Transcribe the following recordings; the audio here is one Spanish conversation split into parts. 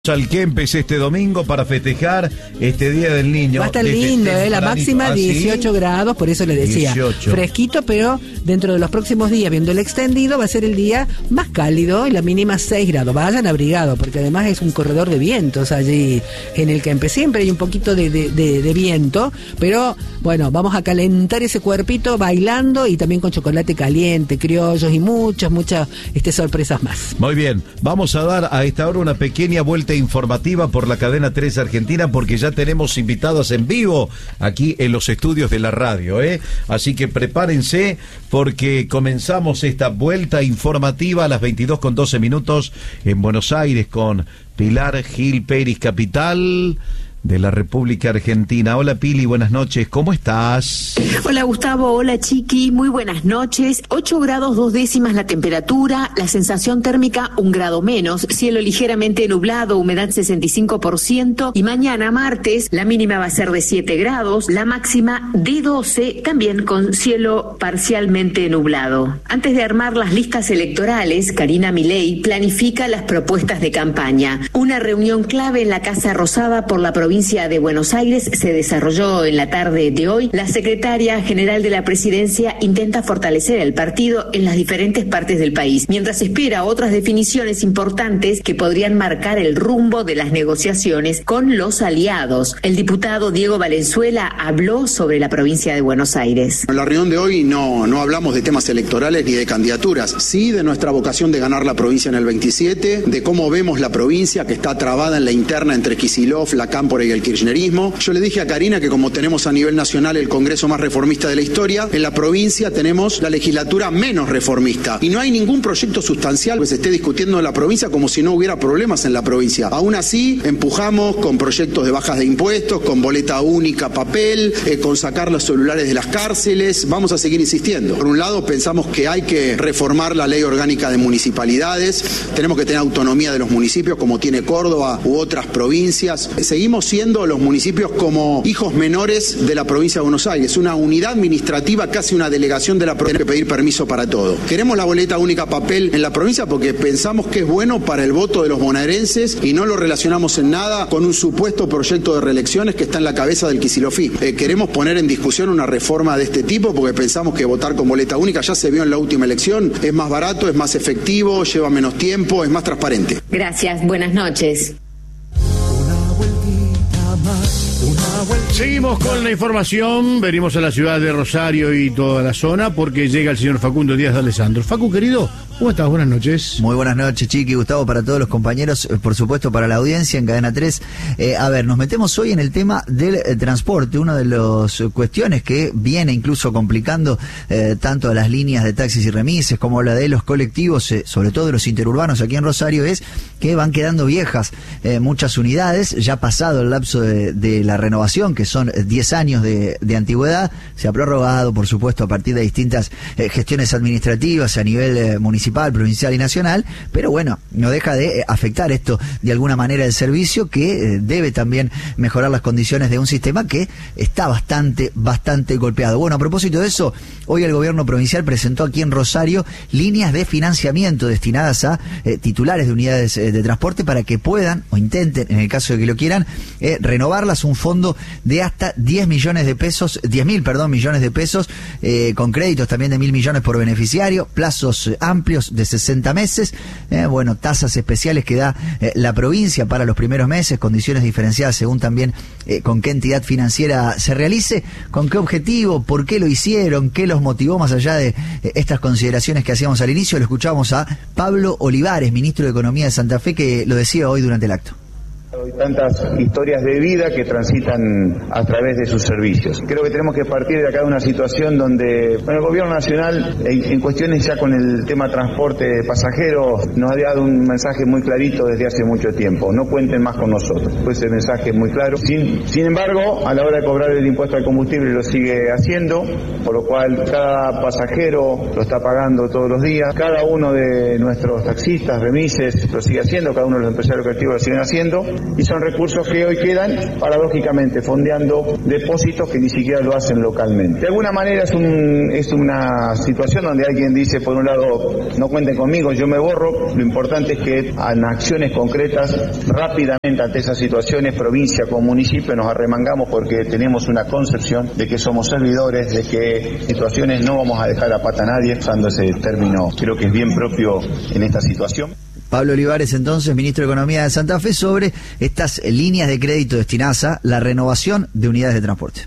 Al Kempes este domingo para festejar este Día del Niño. Va a estar lindo, la máxima 18 grados, por eso le decía, 18. Fresquito, pero dentro de los próximos días, viendo el extendido, va a ser el día más cálido y la mínima 6 grados. Vayan abrigados, porque además es un corredor de vientos allí en el Kempes. Siempre hay un poquito de viento, pero bueno, vamos a calentar ese cuerpito bailando y también con chocolate caliente, criollos y muchas sorpresas más. Muy bien, vamos a dar a esta hora una pequeña vuelta informativa por la cadena 3 Argentina, porque ya tenemos invitados en vivo aquí en los estudios de la radio, así que prepárense porque comenzamos esta vuelta informativa a las 22:12 en Buenos Aires con Pilar Gil Peris, capital de la República Argentina. Hola Pili, buenas noches, ¿cómo estás? Hola Gustavo, hola Chiqui, muy buenas noches. 8 grados 2 décimas la temperatura, la sensación térmica 1 grado menos, cielo ligeramente nublado, humedad 65% y mañana martes la mínima va a ser de 7 grados, la máxima de 12, también con cielo parcialmente nublado. Antes de armar las listas electorales, Karina Milei planifica las propuestas de campaña. Una reunión clave en la Casa Rosada por la provincia de Buenos Aires se desarrolló en la tarde de hoy. La secretaria general de la presidencia intenta fortalecer el partido en las diferentes partes del país, mientras espera otras definiciones importantes que podrían marcar el rumbo de las negociaciones con los aliados. El diputado Diego Valenzuela habló sobre la provincia de Buenos Aires. En la reunión de hoy no hablamos de temas electorales ni de candidaturas, sí de nuestra vocación de ganar la provincia en el 27, de cómo vemos la provincia que está trabada en la interna entre Kicillof, la Cámpora y el kirchnerismo. Yo le dije a Karina que como tenemos a nivel nacional el Congreso más reformista de la historia, en la provincia tenemos la legislatura menos reformista y no hay ningún proyecto sustancial que se esté discutiendo en la provincia como si no hubiera problemas en la provincia. Aún así, empujamos con proyectos de bajas de impuestos, con boleta única, papel, con sacar los celulares de las cárceles. Vamos a seguir insistiendo. Por un lado, pensamos que hay que reformar la ley orgánica de municipalidades, tenemos que tener autonomía de los municipios como tiene Córdoba u otras provincias. Seguimos siendo los municipios como hijos menores de la provincia de Buenos Aires, una unidad administrativa, casi una delegación de la provincia, que pedir permiso para todo. Queremos la boleta única papel en la provincia porque pensamos que es bueno para el voto de los bonaerenses y no lo relacionamos en nada con un supuesto proyecto de reelecciones que está en la cabeza del Kicillofi. Queremos poner en discusión una reforma de este tipo porque pensamos que votar con boleta única, ya se vio en la última elección, es más barato, es más efectivo, lleva menos tiempo, es más transparente. Gracias, buenas noches. Seguimos con la información, venimos a la ciudad de Rosario y toda la zona porque llega el señor Facundo Díaz de Alessandro. Facu, querido, ¿cómo estás? Buenas noches. Muy buenas noches, Chiqui, Gustavo, para todos los compañeros, por supuesto para la audiencia en Cadena 3. Nos metemos hoy en el tema del transporte, una de las cuestiones que viene incluso complicando tanto a las líneas de taxis y remises como la de los colectivos, sobre todo de los interurbanos aquí en Rosario, es que van quedando viejas muchas unidades, ya pasado el lapso de la renovación, que son 10 años de antigüedad, se ha prorrogado, por supuesto, a partir de distintas gestiones administrativas a nivel municipal, provincial y nacional, pero bueno, no deja de afectar esto de alguna manera el servicio, que debe también mejorar las condiciones de un sistema que está bastante golpeado. Bueno, a propósito de eso, hoy el gobierno provincial presentó aquí en Rosario líneas de financiamiento destinadas a titulares de unidades de transporte para que puedan, o intenten, en el caso de que lo quieran, renovarlas, un fondo de hasta 10.000 millones de pesos, con créditos también de 1.000 millones por beneficiario, plazos amplios de 60 meses, tasas especiales que da la provincia para los primeros meses, condiciones diferenciadas según también con qué entidad financiera se realice, con qué objetivo, por qué lo hicieron, qué los motivó más allá de estas consideraciones que hacíamos al inicio. Lo escuchamos a Pablo Olivares, ministro de Economía de Santa Fe, que lo decía hoy durante el acto. Hay tantas historias de vida que transitan a través de sus servicios. Creo que tenemos que partir de acá de una situación donde el gobierno nacional, en cuestiones ya con el tema transporte de pasajeros, nos ha dado un mensaje muy clarito desde hace mucho tiempo: no cuenten más con nosotros. Fue ese mensaje muy claro. Sin embargo, a la hora de cobrar el impuesto al combustible lo sigue haciendo, por lo cual cada pasajero lo está pagando todos los días. Cada uno de nuestros taxistas, remises, lo sigue haciendo, cada uno de los empresarios colectivos lo siguen haciendo. y son recursos que hoy quedan, paradójicamente, fondeando depósitos que ni siquiera lo hacen localmente. De alguna manera es una situación donde alguien dice, por un lado, no cuenten conmigo, yo me borro. Lo importante es que en acciones concretas, rápidamente ante esas situaciones, provincia como municipio, nos arremangamos porque tenemos una concepción de que somos servidores, de que situaciones no vamos a dejar a pata a nadie, usando ese término, creo que es bien propio en esta situación. Pablo Olivares, entonces, ministro de Economía de Santa Fe, sobre estas líneas de crédito destinadas a la renovación de unidades de transporte.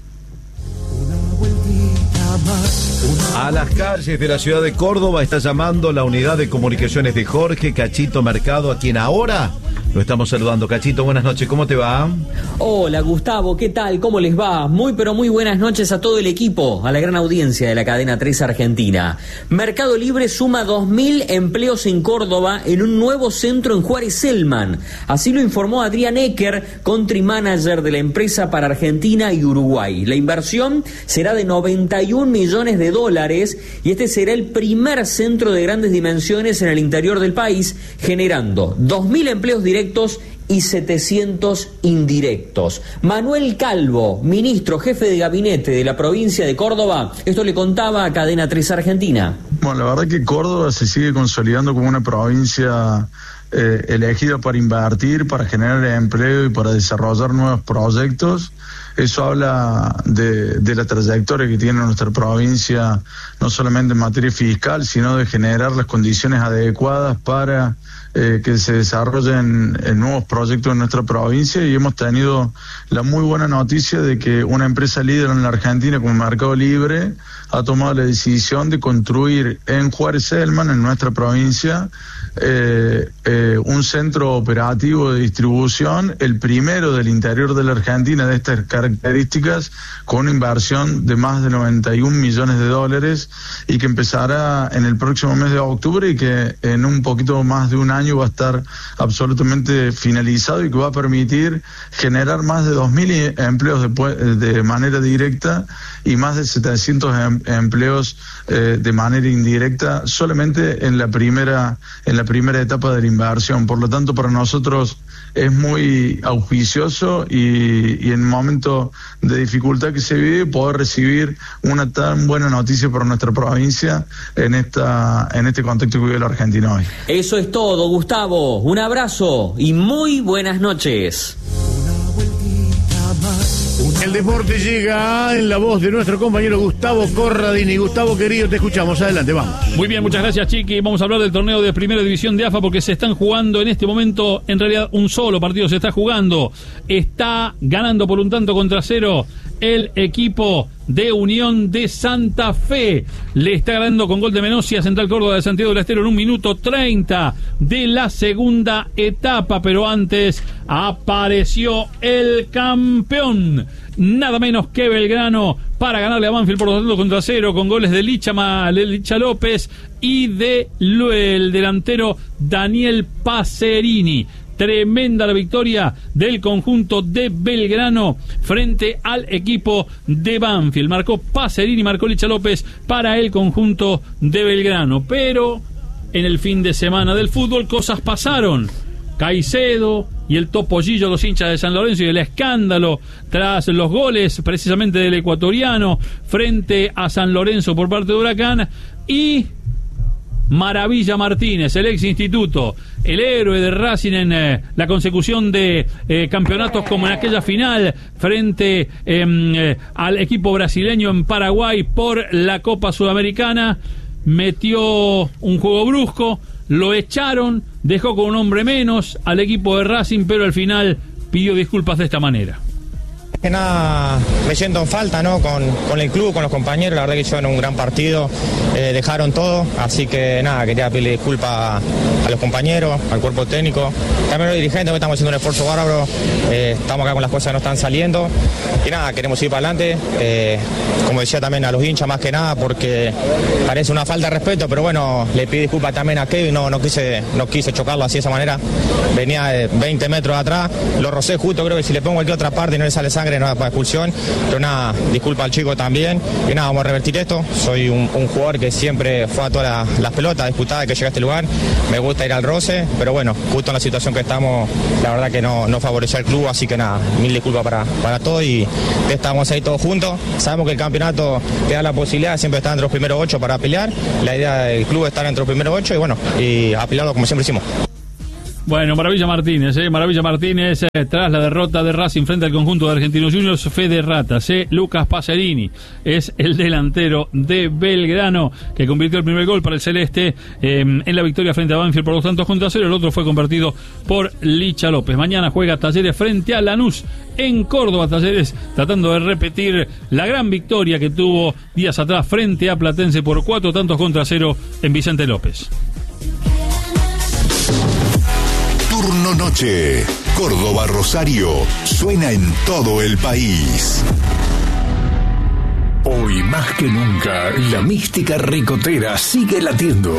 A las calles de la ciudad de Córdoba está llamando la unidad de comunicaciones de Jorge Cachito Mercado, a quien ahora lo estamos saludando. Cachito, buenas noches, ¿cómo te va? Hola Gustavo, ¿qué tal? ¿Cómo les va? Muy pero muy buenas noches a todo el equipo, a la gran audiencia de la cadena 3 Argentina. Mercado Libre suma 2.000 empleos en Córdoba en un nuevo centro en Juárez Selman. Así lo informó Adrián Ecker, country manager de la empresa para Argentina y Uruguay. La inversión será de $91 millones y este será el primer centro de grandes dimensiones en el interior del país, generando 2.000 empleos directos y 700 indirectos. Manuel Calvo, ministro jefe de gabinete de la provincia de Córdoba, esto le contaba a Cadena 3 Argentina. Bueno, la verdad que Córdoba se sigue consolidando como una provincia elegida para invertir, para generar empleo y para desarrollar nuevos proyectos. Eso habla de la trayectoria que tiene nuestra provincia, no solamente en materia fiscal, sino de generar las condiciones adecuadas para que se desarrollen nuevos proyectos en nuestra provincia, y hemos tenido la muy buena noticia de que una empresa líder en la Argentina como Mercado Libre ha tomado la decisión de construir en Juárez Selman, en nuestra provincia, un centro operativo de distribución, el primero del interior de la Argentina de estas características, con una inversión de más de $91 millones, y que empezará en el próximo mes de octubre, y que en un poquito más de un año va a estar absolutamente finalizado, y que va a permitir generar más de 2.000 empleos de manera directa y más de 700 empleos de manera indirecta, solamente en la primera etapa de la inversión. Por lo tanto, para nosotros es muy auspicioso, y en un momento de dificultad que se vive, poder recibir una tan buena noticia para nuestra provincia en este contexto que vive la Argentina hoy. Eso es todo, Gustavo. Un abrazo y muy buenas noches. El deporte llega en la voz de nuestro compañero Gustavo Corradini. Gustavo, querido, te escuchamos. Adelante, vamos. Muy bien, muchas gracias, Chiqui. Vamos a hablar del torneo de Primera División de AFA, porque se están jugando en este momento, en realidad un solo partido se está jugando. Está ganando por 1-0 el equipo de Unión de Santa Fe. Le está ganando con gol de Menossi a Central Córdoba de Santiago del Estero en 1 minuto 30 de la segunda etapa, pero antes apareció el campeón, nada menos que Belgrano, para ganarle a Banfield por 2-0 con goles de Licha López y el delantero Daniel Pacerini. Tremenda la victoria del conjunto de Belgrano frente al equipo de Banfield. Marcó Pacerini, marcó Licha López para el conjunto de Belgrano. Pero en el fin de semana del fútbol cosas pasaron. Caicedo y el Topollillo, los hinchas de San Lorenzo, y el escándalo tras los goles precisamente del ecuatoriano frente a San Lorenzo por parte de Huracán, y Maravilla Martínez, el ex instituto, el héroe de Racing en la consecución de campeonatos como en aquella final frente al equipo brasileño en Paraguay por la Copa Sudamericana, metió un juego brusco, lo echaron, dejó con un hombre menos al equipo de Racing, pero al final pidió disculpas de esta manera. Que nada, me siento en falta, ¿no? Con el club, con los compañeros. La verdad que hicieron un gran partido, dejaron todo, así que nada, quería pedirle disculpas a los compañeros, al cuerpo técnico, también a los dirigentes, que estamos haciendo un esfuerzo bárbaro, estamos acá con las cosas que no están saliendo, y nada, queremos ir para adelante, como decía también a los hinchas más que nada, porque parece una falta de respeto, pero bueno, le pido disculpas también a Kevin, no quise chocarlo así de esa manera, venía de 20 metros atrás, lo rocé justo, creo que si le pongo cualquier otra parte y no le sale sangre, no es para expulsión, pero nada, disculpa al chico también, y nada, vamos a revertir esto. Soy un jugador que siempre fue a todas las pelotas disputadas que llegué a este lugar, me gusta gusta ir al roce, pero bueno, justo en la situación que estamos, la verdad que no favoreció al club, así que nada, mil disculpas para todos y estamos ahí todos juntos. Sabemos que el campeonato te da la posibilidad de siempre estar entre los primeros 8 para pelear. La idea del club es estar entre los primeros 8 y bueno, y a pelearlo como siempre hicimos. Bueno, Maravilla Martínez, tras la derrota de Racing frente al conjunto de Argentinos Juniors, fe de ratas, Lucas Pacerini es el delantero de Belgrano que convirtió el primer gol para el Celeste en la victoria frente a Banfield por 2-0, el otro fue convertido por Licha López. Mañana juega Talleres frente a Lanús en Córdoba, Talleres tratando de repetir la gran victoria que tuvo días atrás frente a Platense por 4-0 en Vicente López. Turno Noche, Córdoba Rosario, suena en todo el país. Hoy más que nunca, la mística ricotera sigue latiendo.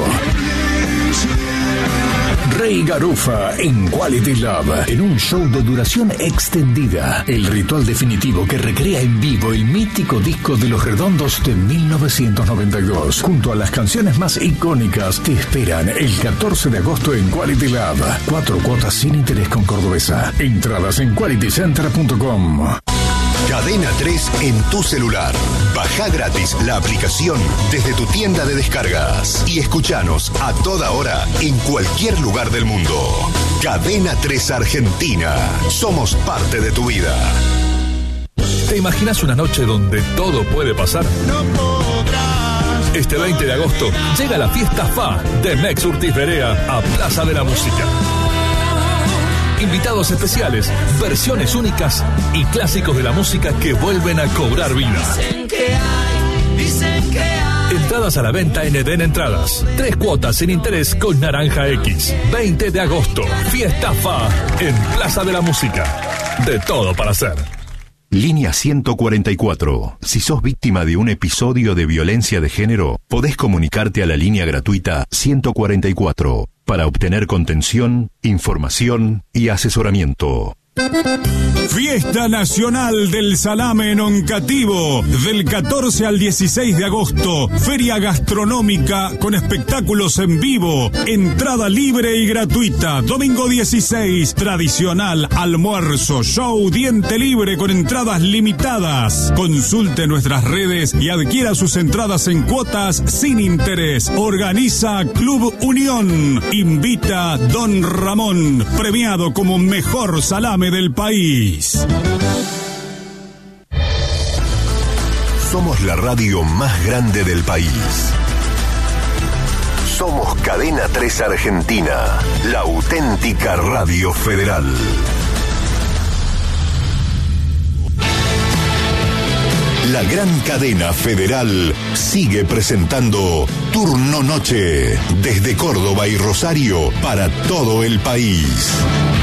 Rey Garufa en Quality Love, en un show de duración extendida, el ritual definitivo que recrea en vivo el mítico disco de Los Redondos de 1992, junto a las canciones más icónicas, te esperan el 14 de agosto en Quality Love. 4 cuotas sin interés con Cordobesa. Entradas en qualitycenter.com. Cadena 3 en tu celular. Baja gratis la aplicación desde tu tienda de descargas y escuchanos a toda hora en cualquier lugar del mundo. Cadena 3 Argentina. Somos parte de tu vida. ¿Te imaginas una noche donde todo puede pasar? No podrás. Este 20 de agosto llega la fiesta FA de Mex Urtiz Berea a Plaza de la Música. Invitados especiales, versiones únicas y clásicos de la música que vuelven a cobrar vida. Dicen que hay. Entradas a la venta en Eden Entradas. 3 cuotas sin interés con Naranja X. 20 de agosto, Fiesta FA en Plaza de la Música. De todo para hacer. Línea 144. Si sos víctima de un episodio de violencia de género, podés comunicarte a la línea gratuita 144 para obtener contención, información y asesoramiento. Fiesta Nacional del Salame en Oncativo, del 14 al 16 de agosto. Feria gastronómica con espectáculos en vivo. Entrada libre y gratuita. Domingo 16, tradicional almuerzo, show, diente libre con entradas limitadas. Consulte nuestras redes y adquiera sus entradas en cuotas sin interés. Organiza Club Unión. Invita Don Ramón, premiado como mejor salame del país. Somos la radio más grande del país. Somos Cadena 3 Argentina, la auténtica radio federal. La gran cadena federal sigue presentando Turno Noche desde Córdoba y Rosario para todo el país.